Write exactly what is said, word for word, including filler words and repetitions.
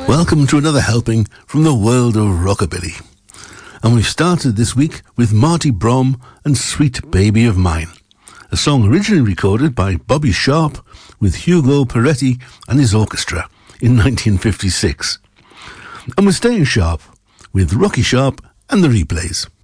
Welcome to another helping from the world of rockabilly. And we've started this week with Marty Brom and Sweet Baby of Mine, a song originally recorded by Bobby Sharp with Hugo Peretti and his orchestra in nineteen fifty-six. And we're staying sharp with Rocky Sharp and the Replays.